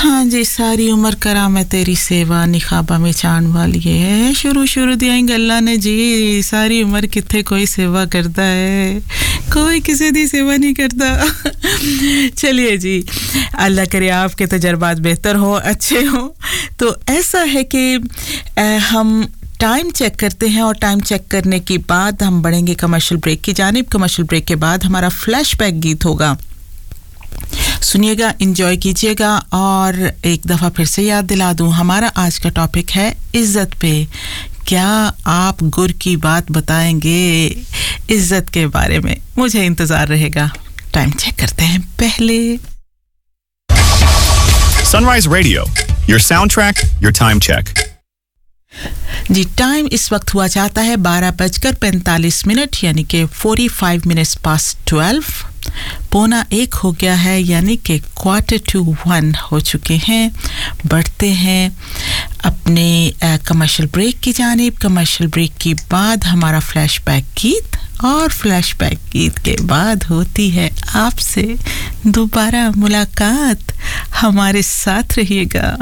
हाँ जी सारी उम्र करा मैं तेरी सेवा निखाबा में चांद वाली है शुरू दिया गल्ला ने जी सारी उम्र किथे कोई सेवा करता है कोई किसी दी सेवा नहीं करता चलिए जी अल्लाह करे आपके तजुर्बात बेहतर हो अच्छे हो तो ऐसा है कि हम टाइम चेक करते हैं और टाइम चेक करने के बाद हम बढ़ेंगे कमर्शियल ब्रेक की जानिब कमर्शियल ब्रेक के बाद हमारा फ्लैशबैक गीत होगा सुनिएगा एंजॉय कीजिएगा और एक दफा फिर से याद दिला दूं हमारा आज का टॉपिक है इज्जत पे क्या आप गुर की बात बताएंगे इज्जत के बारे में मुझे इंतजार रहेगा टाइम चेक करते हैं पहले Sunrise Radio your soundtrack your time check ji time इस वक्त हुआ जाता है 12:45 यानी कि 45 मिनट्स पास्ट 12 पौना 1 हो गया है यानी कि 1:45 हो चुके हैं बढ़ते हैं अपने कमर्शियल ब्रेक की जानिब कमर्शियल ब्रेक के बाद हमारा फ्लैशबैक गीत और फ्लैशबैक गीत के बाद होती है आपसे दोबारा मुलाकात हमारे साथ रहिएगा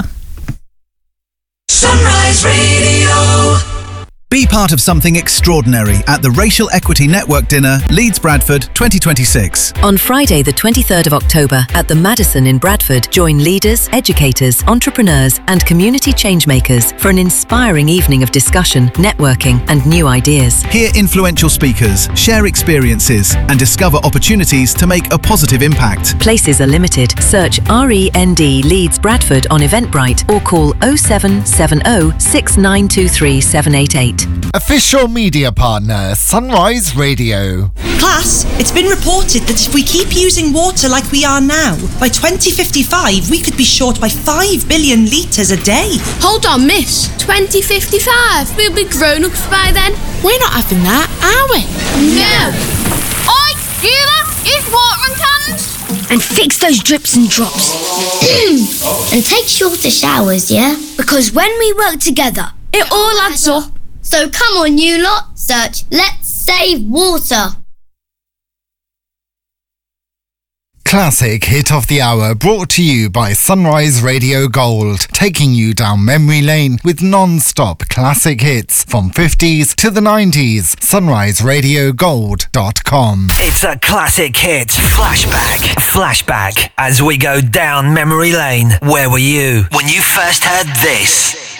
Sunrise Radio. Be part of something extraordinary at the Racial Equity Network Dinner, Leeds Bradford 2026. On Friday, the 23rd of October, at the Madison in Bradford, join leaders, educators, entrepreneurs, and community changemakers for an inspiring evening of discussion, networking, and new ideas. Hear influential speakers, share experiences, and discover opportunities to make a positive impact. Places are limited. Search REND Leeds Bradford on Eventbrite or call 0770 6923 788. Official media partner, Sunrise Radio. Class, it's been reported that if we keep using water like we are now, by 2055 we could be short by 5 billion litres a day. Hold on, miss. 2055? We'll be grown-ups by then. We're not having that, are we? No. Oi, hear that? Use watering cans. And fix those drips and drops. And take shorter showers, yeah? Because when we work together, it all adds up. So come on, you lot, search Let's Save Water. Classic Hit of the Hour brought to you by Sunrise Radio Gold, taking you down memory lane with non-stop classic hits from 50s to the 90s. SunriseRadioGold.com. It's a classic hit. Flashback as we go down memory lane. Where were you when you first heard this?